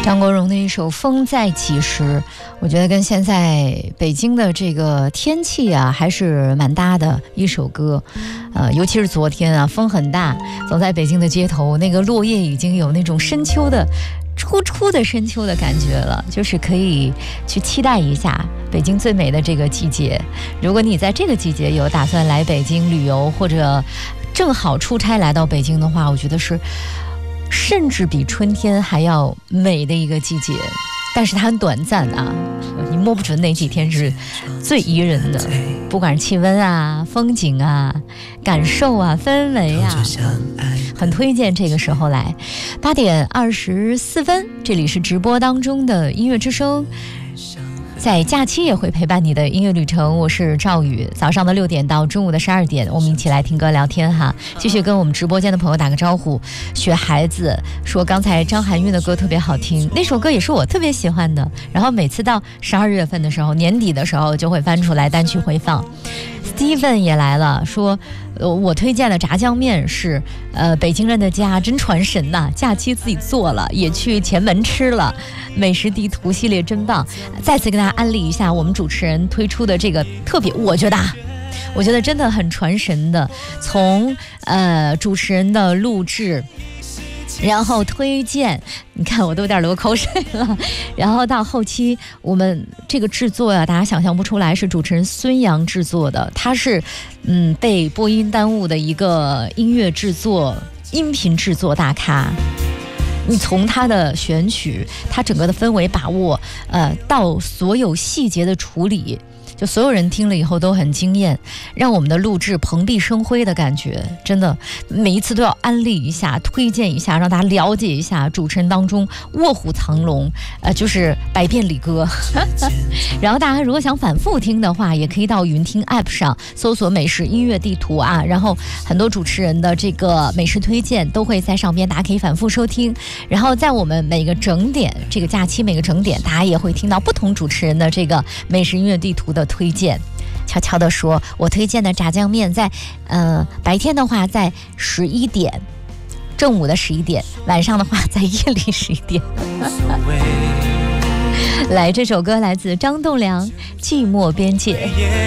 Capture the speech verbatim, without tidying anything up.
张国荣的一首《风再起时》，我觉得跟现在北京的这个天气啊还是蛮搭的一首歌。呃，尤其是昨天啊，风很大，走在北京的街头，那个落叶已经有那种深秋的初初的深秋的感觉了，就是可以去期待一下北京最美的这个季节。如果你在这个季节有打算来北京旅游，或者正好出差来到北京的话，我觉得是甚至比春天还要美的一个季节。但是它很短暂啊，你摸不准哪几天是最宜人的，不管是气温啊、风景啊、感受啊、氛围啊，很推荐这个时候来。八点二十四分，这里是直播当中的音乐之声，在假期也会陪伴你的音乐旅程。我是赵宇，早上的六点到中午的十二点，我们一起来听歌聊天哈。继续跟我们直播间的朋友打个招呼。雪孩子说刚才张含韵的歌特别好听，那首歌也是我特别喜欢的，然后每次到十二月份的时候，年底的时候就会翻出来单曲回放。Steven 也来了，说呃，我推荐的炸酱面是呃北京人的家，真传神呐、啊！假期自己做了，也去前门吃了，美食地图系列真棒。再次跟大家安利一下我们主持人推出的这个特别，我觉得啊，我觉得真的很传神的，从呃主持人的录制，然后推荐，你看我都有点流口水了，然后到后期我们这个制作呀、啊，大家想象不出来是主持人孙杨制作的，他是嗯被播音耽误的一个音乐制作、音频制作大咖。你从他的选曲，他整个的氛围把握，呃，到所有细节的处理，就所有人听了以后都很惊艳，让我们的录制蓬荜生辉的感觉，真的每一次都要安利一下、推荐一下，让大家了解一下主持人当中卧虎藏龙，呃，就是百变李哥。然后大家如果想反复听的话，也可以到云听 App 上搜索美食音乐地图啊，然后很多主持人的这个美食推荐都会在上边，大家可以反复收听。然后在我们每个整点，这个假期每个整点，大家也会听到不同主持人的这个美食音乐地图的推荐。悄悄地说，我推荐的炸酱面在呃白天的话在十一点，正午的十一点，晚上的话在夜里十一点。来，这首歌来自张栋梁《寂寞边界》。